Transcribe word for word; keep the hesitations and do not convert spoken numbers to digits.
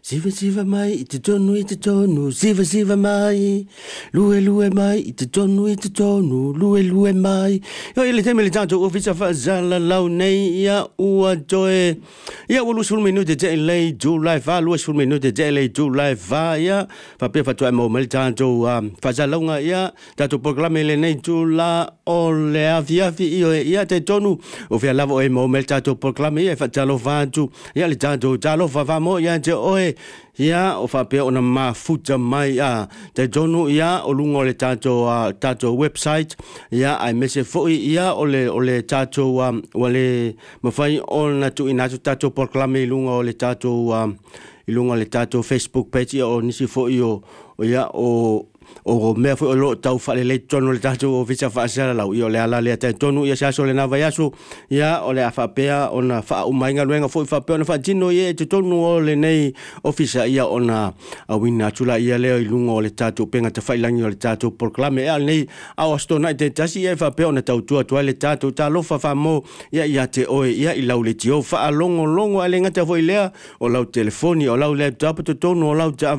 Siva siva mai i te tonu i te tonu, siva siva mai, lue lue mai i te tonu i te tonu, lue lue mai. Yo ile te mele tanto ofisa fa zala lau nei ia ua joe. Ia ulu sul minute te lei July fa, lu sul minute te lei July fa ia. Fa pe fa tu mo mele tanto fa zala nga ia, tanto programa le nei July o le avia fi io ia te tonu. O fia lavo e mo mele tanto programa ia fa talo fa tu. Ia le tanto talo fa fa mo ia te oe. Ia o fa pe ona mafuta mai a te tonu ia o lungo le tato uh, tato website ia ai mese foi ia o le o le tato um, o le mafai ona tu ina tato proclame lungo le tato um, lungo le tato Facebook page o nisi foi o ia o o me foi o lo tau fa le tonu le tato o visa fa sala la io le ala le te tonu ia sa so le na vai aso ia o le fa pe ona fa o mai nga luenga foi fa pe ona fa tino ia te tonu o le nei ofisa ia ona a wina tula ia le lungo le tato penga te fai langi o le tato proclame ia nei a osto na te tasi ia fa pe ona tau tua tua le tato ta lo fa fa mo ia ia te oi ia i lau le tio fa longo longo ale ngata foi lea o lau telefoni o lau laptop te tonu o lau